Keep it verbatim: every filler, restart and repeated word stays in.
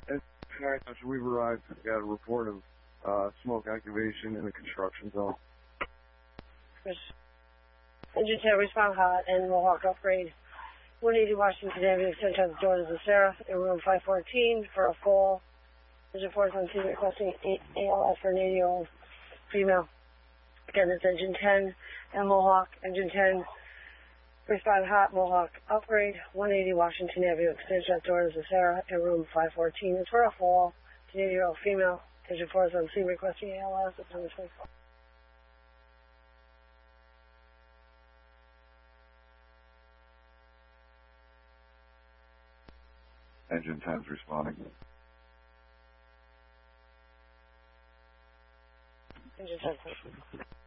And after we've arrived, we got a report of uh, smoke activation in the construction zone. Engine ten, respond hot, and Mohawk upgrade. one eighty Washington Avenue, extension of the door to the Sarah in room five fourteen for a fall. Engine four is on scene requesting A L S for an eighty-year-old female. Again, it's engine ten and Mohawk. Engine ten, respond hot, Mohawk upgrade. one eighty Washington Avenue, extension of the door to the Sarah in room five fourteen is for a fall. an eighty-year-old female. Engine four is on scene requesting A L S at number twenty-four. Engine ten's responding. Engine ten.